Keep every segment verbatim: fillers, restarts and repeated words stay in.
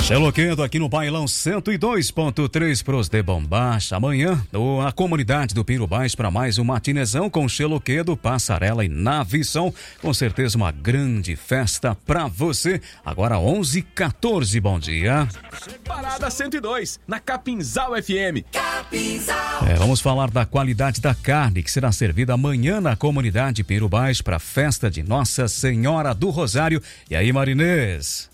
Xeloquendo aqui no Bailão cento e dois ponto três pros de Bombacha. Amanhã, a comunidade do Pinheiro Baixo para mais um matinezão com Xeloquendo, Passarela e Navição. Com certeza uma grande festa pra você. Agora onze e quatorze, bom dia. Parada cento e dois, na Capinzal F M. Capinzal. É, vamos falar da qualidade da carne que será servida amanhã na comunidade Pinheiro Baixo para a festa de Nossa Senhora do Rosário. E aí, Marinês?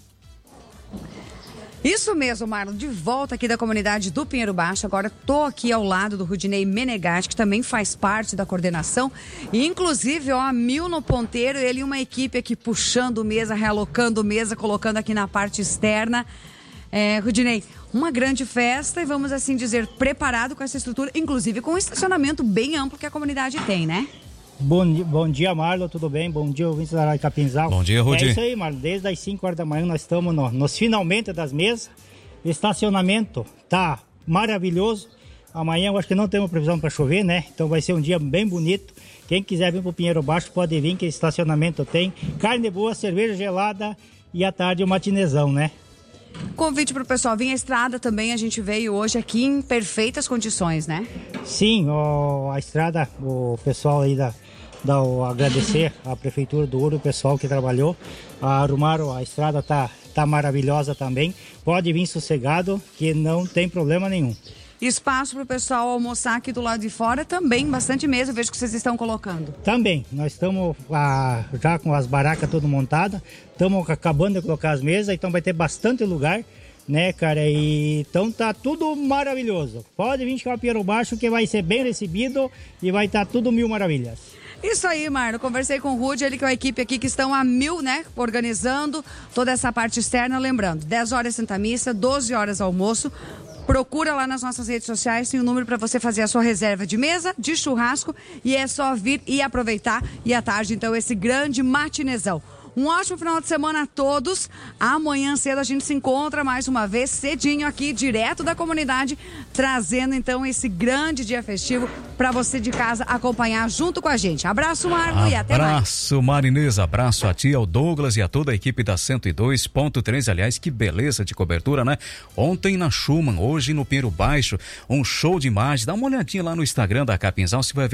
Isso mesmo, Marlon, de volta aqui da comunidade do Pinheiro Baixo. Agora tô aqui ao lado do Rudinei Menegatti, que também faz parte da coordenação. E inclusive, ó, mil no ponteiro, ele e uma equipe aqui puxando mesa, realocando mesa, colocando aqui na parte externa. É, Rudinei, uma grande festa e vamos assim dizer, preparado com essa estrutura, inclusive com um estacionamento bem amplo que a comunidade tem, né? Bom, bom dia, Marlon, tudo bem? Bom dia, ouvintes da Rádio Capinzal. Bom dia, Rudi. É isso aí, Marlon, desde as cinco horas da manhã nós estamos no, nos finalmente das mesas. Estacionamento tá maravilhoso. Amanhã eu acho que não temos previsão para chover, né? Então vai ser um dia bem bonito. Quem quiser vir pro Pinheiro Baixo pode vir, que estacionamento tem. Carne boa, cerveja gelada e à tarde o matinezão, né? Convite para o pessoal vir à estrada também, a gente veio hoje aqui em perfeitas condições, né? Sim, ó, a estrada, o pessoal aí da, da o, agradecer à Prefeitura do Ouro, o pessoal que trabalhou, arrumaram, a estrada tá, tá maravilhosa também, pode vir sossegado que não tem problema nenhum. Espaço para o pessoal almoçar aqui do lado de fora também, bastante mesa, eu vejo que vocês estão colocando. Também, nós estamos ah, já com as barracas todas montadas, estamos acabando de colocar as mesas, então vai ter bastante lugar, né, cara, e então tá tudo maravilhoso. Pode vir chegar ao Pinheiro Baixo que vai ser bem recebido e vai estar tá tudo mil maravilhas. Isso aí, Marlon, conversei com o Rudy, ele que é a equipe aqui que estão a mil, né, organizando toda essa parte externa, lembrando, dez horas Santa Missa, doze horas almoço. Procura lá nas nossas redes sociais, tem o um número para você fazer a sua reserva de mesa, de churrasco, e é só vir e aproveitar. E à tarde, então, esse grande matinezão. Um ótimo final de semana a todos. Amanhã cedo a gente se encontra mais uma vez, cedinho aqui, direto da comunidade, trazendo então esse grande dia festivo para você de casa acompanhar junto com a gente. Abraço, Marlon, e até mais. Abraço, Marinês, abraço a ti, ao Douglas e a toda a equipe da cento e dois ponto três. Aliás, que beleza de cobertura, né? Ontem na Schumann, hoje no Pinheiro Baixo, um show de imagem. Dá uma olhadinha lá no Instagram da Capinzal, você vai ver